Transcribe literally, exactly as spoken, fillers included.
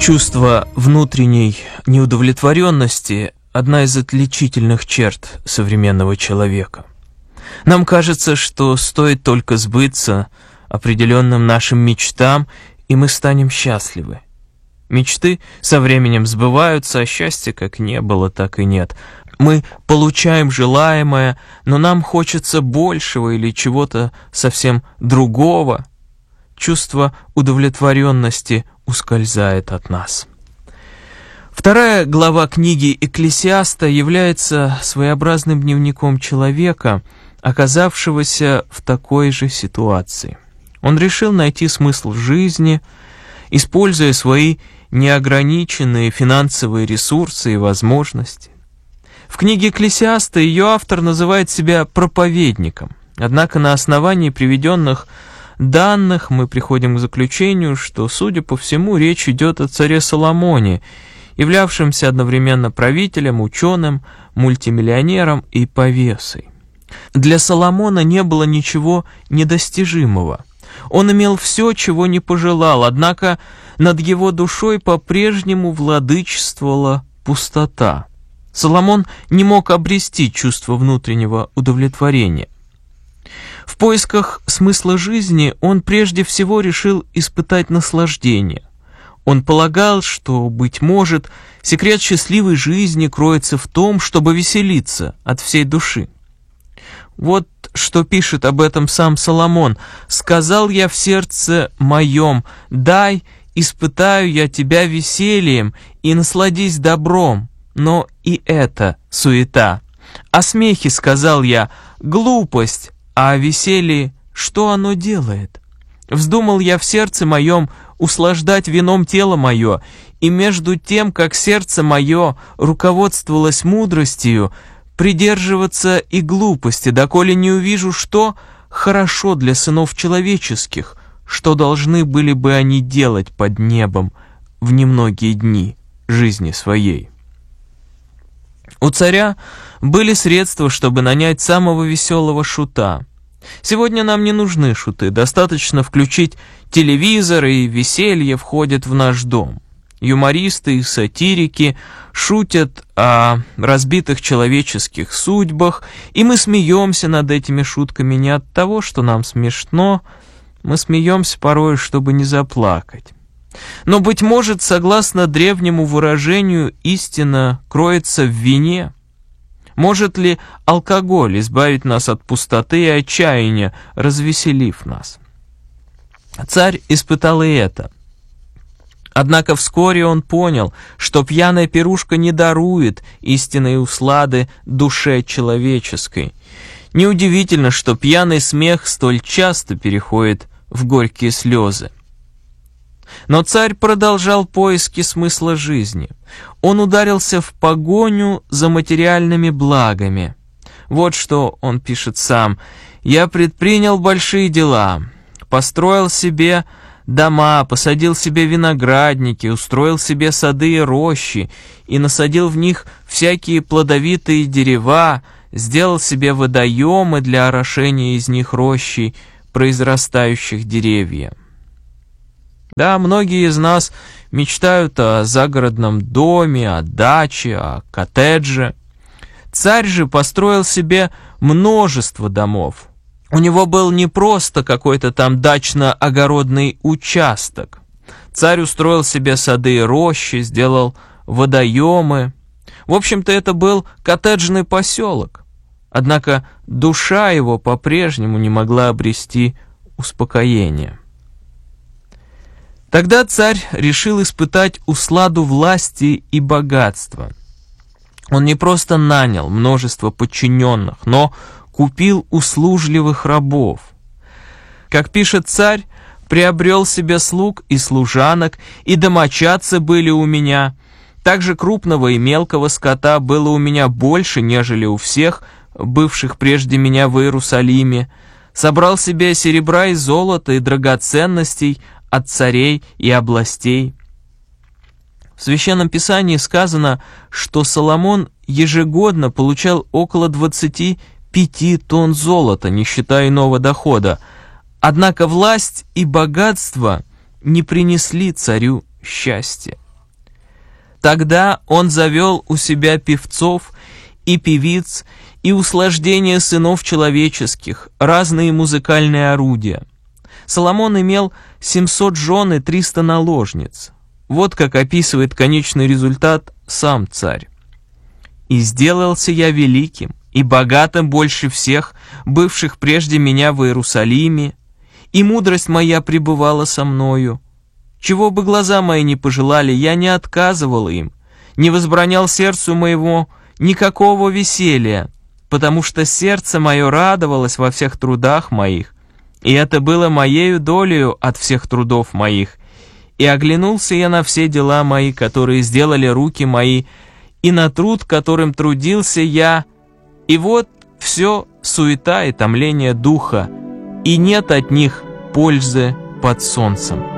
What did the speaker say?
Чувство внутренней неудовлетворенности – одна из отличительных черт современного человека. Нам кажется, что стоит только сбыться определенным нашим мечтам, и мы станем счастливы. Мечты со временем сбываются, а счастья как не было, так и нет. Мы получаем желаемое, но нам хочется большего или чего-то совсем другого. Чувство удовлетворенности ускользает от нас. Вторая глава книги «Экклесиаста» является своеобразным дневником человека, оказавшегося в такой же ситуации. Он решил найти смысл жизни, используя свои неограниченные финансовые ресурсы и возможности. В книге «Экклесиаста» ее автор называет себя проповедником, однако на основании приведенных данных мы приходим к заключению, что, судя по всему, речь идет о царе Соломоне, являвшемся одновременно правителем, ученым, мультимиллионером и повесой. Для Соломона не было ничего недостижимого. Он имел все, чего не пожелал, однако над его душой по-прежнему владычествовала пустота. Соломон не мог обрести чувство внутреннего удовлетворения. В поисках смысла жизни он прежде всего решил испытать наслаждение. Он полагал, что, быть может, секрет счастливой жизни кроется в том, чтобы веселиться от всей души. Вот что пишет об этом сам Соломон: «Сказал я в сердце моем: дай, испытаю я тебя весельем, и насладись добром, но и это суета. О смехе сказал я: глупость, а о веселье что оно делает? Вздумал я в сердце моем услаждать вином тело мое, и между тем, как сердце мое руководствовалось мудростью, придерживаться и глупости, доколе не увижу, что хорошо для сынов человеческих, что должны были бы они делать под небом в немногие дни жизни своей». У царя были средства, чтобы нанять самого веселого шута. Сегодня нам не нужны шуты, достаточно включить телевизор, и веселье входит в наш дом. Юмористы и сатирики шутят о разбитых человеческих судьбах, и мы смеемся над этими шутками не от того, что нам смешно, мы смеемся порой, чтобы не заплакать. Но, быть может, согласно древнему выражению, истина кроется в вине. Может ли алкоголь избавить нас от пустоты и отчаяния, развеселив нас? Царь испытал и это. Однако вскоре он понял, что пьяная пирушка не дарует истинной услады душе человеческой. Неудивительно, что пьяный смех столь часто переходит в горькие слезы. Но царь продолжал поиски смысла жизни. Он ударился в погоню за материальными благами. Вот что он пишет сам: «Я предпринял большие дела, построил себе дома, посадил себе виноградники, устроил себе сады и рощи, и насадил в них всякие плодовитые дерева, сделал себе водоемы для орошения из них рощей, произрастающих деревья». Да, многие из нас мечтают о загородном доме, о даче, о коттедже. Царь же построил себе множество домов. У него был не просто какой-то там дачно-огородный участок. Царь устроил себе сады и рощи, сделал водоемы. В общем-то, это был коттеджный поселок. Однако душа его по-прежнему не могла обрести успокоение. Тогда царь решил испытать усладу власти и богатства. Он не просто нанял множество подчиненных, но купил услужливых рабов. Как пишет царь: «Приобрел себе слуг и служанок, и домочадцы были у меня. Также крупного и мелкого скота было у меня больше, нежели у всех, бывших прежде меня в Иерусалиме. Собрал себе серебра и золота и драгоценностей от царей и областей». В Священном Писании сказано, что Соломон ежегодно получал около двадцати пяти тонн золота, не считая иного дохода. Однако власть и богатство не принесли царю счастья. Тогда он завел у себя певцов и певиц, и услаждение сынов человеческих, разные музыкальные орудия. Соломон имел семьсот жен и триста наложниц. Вот как описывает конечный результат сам царь. «И сделался я великим и богатым больше всех, бывших прежде меня в Иерусалиме, и мудрость моя пребывала со мною. Чего бы глаза мои не пожелали, я не отказывал им, не возбранял сердцу моего никакого веселья, потому что сердце мое радовалось во всех трудах моих, и это было моею долею от всех трудов моих. И оглянулся я на все дела мои, которые сделали руки мои, и на труд, которым трудился я, и вот все суета и томление духа, и нет от них пользы под солнцем».